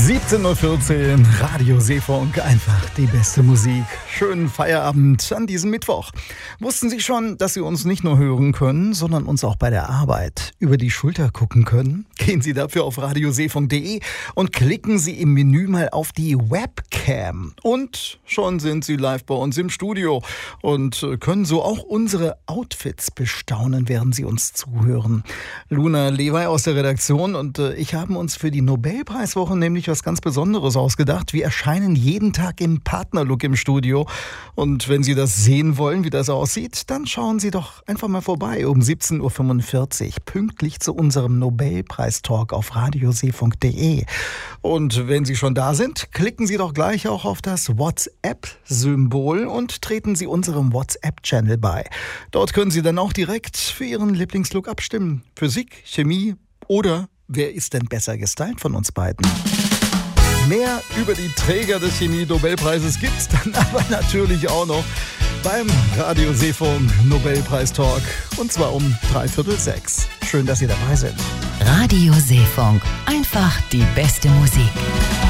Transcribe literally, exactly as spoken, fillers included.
siebzehn Uhr vierzehn, Radio Seefunk, einfach die beste Musik. Schönen Feierabend an diesem Mittwoch. Wussten Sie schon, dass Sie uns nicht nur hören können, sondern uns auch bei der Arbeit über die Schulter gucken können? Gehen Sie dafür auf radioseefunk punkt de und klicken Sie im Menü mal auf die Webcam. Und schon sind Sie live bei uns im Studio und können so auch unsere Outfits bestaunen, während Sie uns zuhören. Luna Levi aus der Redaktion und ich haben uns für die Nobelpreiswoche nämlich was ganz Besonderes ausgedacht. Wir erscheinen jeden Tag im Partnerlook im Studio. Und wenn Sie das sehen wollen, wie das aussieht, dann schauen Sie doch einfach mal vorbei um siebzehn Uhr fünfundvierzig, pünktlich zu unserem Nobelpreistalk auf radioseefunk punkt de. Und wenn Sie schon da sind, klicken Sie doch gleich auch auf das WhatsApp-Symbol und treten Sie unserem WhatsApp-Channel bei. Dort können Sie dann auch direkt für Ihren Lieblingslook abstimmen. Physik, Chemie oder wer ist denn besser gestylt von uns beiden? Mehr über die Träger des Chemie-Nobelpreises gibt's dann aber natürlich auch noch beim Radio Seefunk Nobelpreistalk. Und zwar um dreiviertel sechs. Schön, dass Sie dabei sind. Radio Seefunk. Einfach die beste Musik.